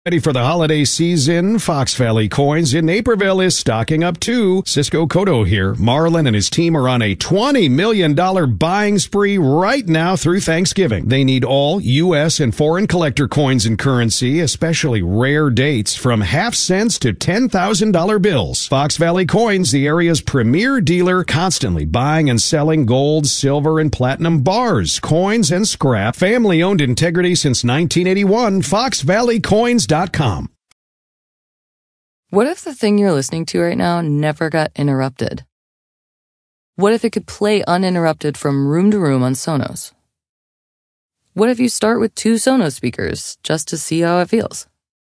Ready for the holiday season? Fox Valley Coins in Naperville is stocking up too. Cisco Cotto here. Marlon and his team are on a $20 million buying spree right now through Thanksgiving. They need all U.S. and foreign collector coins and currency, especially rare dates, from half cents to $10,000 bills. Fox Valley Coins, the area's premier dealer, constantly buying and selling gold, silver, and platinum bars, coins, and scrap. Family-owned integrity since 1981. FoxValleyCoins.com. What if the thing you're listening to right now never got interrupted? What if it could play uninterrupted from room to room on Sonos? What if you start with 2 Sonos speakers just to see how it feels?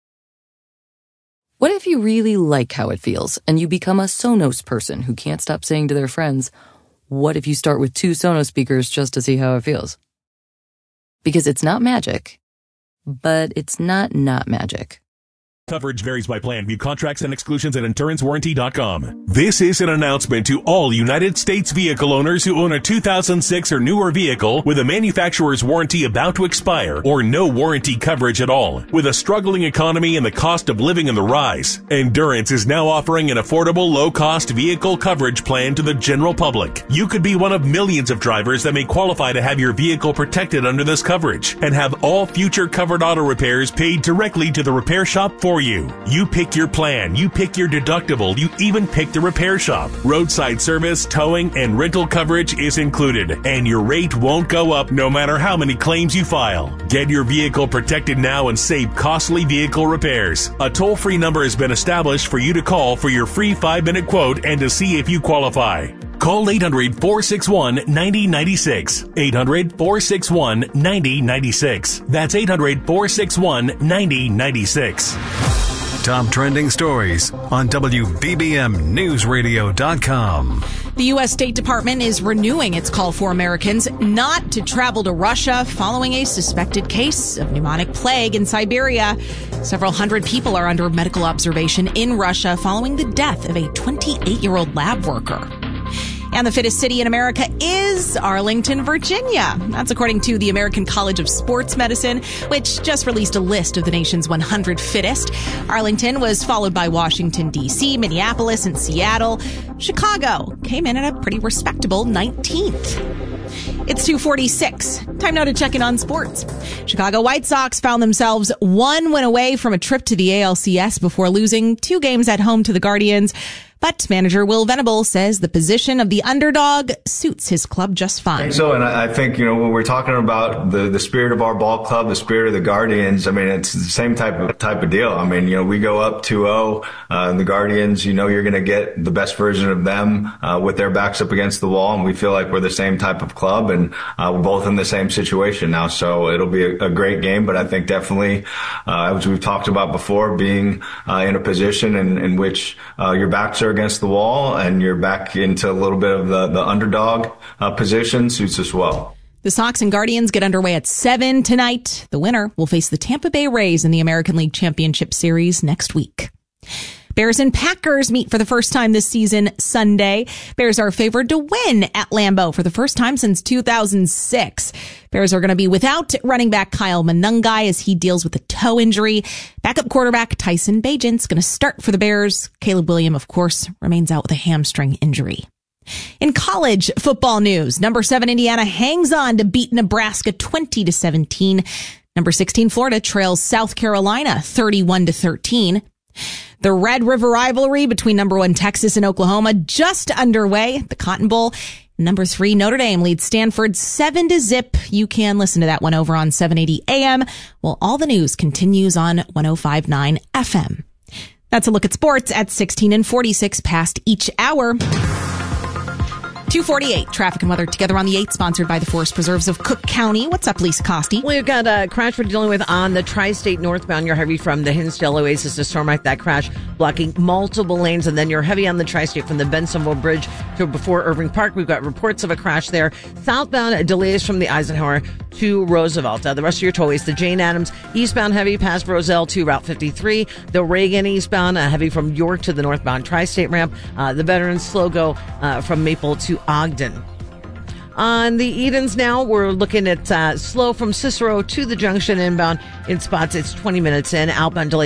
What if you really like how it feels and you become a Sonos person who can't stop saying to their friends, what if you start with 2 Sonos speakers just to see how it feels? Because it's not magic, but it's not magic. Coverage varies by plan. View contracts and exclusions at InsuranceWarranty.com. This is an announcement to all United States vehicle owners who own a 2006 or newer vehicle with a manufacturer's warranty about to expire or no warranty coverage at all. With a struggling economy and the cost of living on the rise, Endurance is now offering an affordable, low-cost vehicle coverage plan to the general public. You could be one of millions of drivers that may qualify to have your vehicle protected under this coverage and have all future covered auto repairs paid directly to the repair shop for you. You pick your plan, you pick your deductible, you even pick the repair shop. Roadside service, towing, and rental coverage is included, and your rate won't go up no matter how many claims you file. Get your vehicle protected now and save costly vehicle repairs. A toll-free number has been established for you to call for your free 5-minute quote and to see if you qualify. Call 800-461-9096. 800-461-9096. That's 800-461-9096. Top trending stories on WBBMNewsRadio.com. The U.S. State Department is renewing its call for Americans not to travel to Russia following a suspected case of pneumonic plague in Siberia. Several hundred people are under medical observation in Russia following the death of a 28-year-old lab worker. And the fittest city in America is Arlington, Virginia. That's according to the American College of Sports Medicine, which just released a list of the nation's 100 fittest. Arlington was followed by Washington, D.C., Minneapolis, and Seattle. Chicago came in at a pretty respectable 19th. It's 2:46. Time now to check in on sports. Chicago White Sox found themselves 1 win away from a trip to the ALCS before losing 2 games at home to the Guardians. But manager Will Venable says the position of the underdog suits his club just fine. So, and I think, when we're talking about the spirit of our ball club, the spirit of the Guardians, it's the same type of deal. We go up 2-0, the Guardians, you're going to get the best version of them with their backs up against the wall, and we feel like we're the same type of club, and we're both in the same situation now. So it'll be a great game, but I think definitely, as we've talked about before, being in a position in which your backs are against the wall and you're back into a little bit of the underdog position suits us well. The Sox and Guardians get underway at 7 tonight. The winner will face the Tampa Bay Rays in the American League Championship Series next week. Bears and Packers meet for the first time this season Sunday. Bears are favored to win at Lambeau for the first time since 2006. Bears are going to be without running back Kyle Monangai as he deals with a toe injury. Backup quarterback Tyson Bagent's going to start for the Bears. Caleb Williams, of course, remains out with a hamstring injury. In college football news, number 7 Indiana hangs on to beat Nebraska 20-17. Number 16 Florida trails South Carolina 31-13. The Red River rivalry between number 1 Texas and Oklahoma just underway. The Cotton Bowl. Number 3 Notre Dame leads Stanford 7-0. You can listen to that one over on 780 AM. Well, all the news continues on 105.9 FM. That's a look at sports at 16 and 46 past each hour. 2:48, traffic and weather together on the 8, sponsored by the Forest Preserves of Cook County. What's up, Lisa Costi? We've got a crash we're dealing with on the Tri-State northbound. You're heavy from the Hinsdale Oasis to Stormite. That crash blocking multiple lanes, and then you're heavy on the Tri-State from the Bensonville Bridge to before Irving Park. We've got reports of a crash there. Southbound delays from the Eisenhower to Roosevelt. The rest of your tollways, the Jane Addams eastbound heavy past Roselle to Route 53. The Reagan eastbound heavy from York to the northbound Tri-State ramp. The Veterans slow go from Maple to Ogden. On the Edens now, we're looking at slow from Cicero to the junction inbound. In spots, it's 20 minutes in. Outbound delays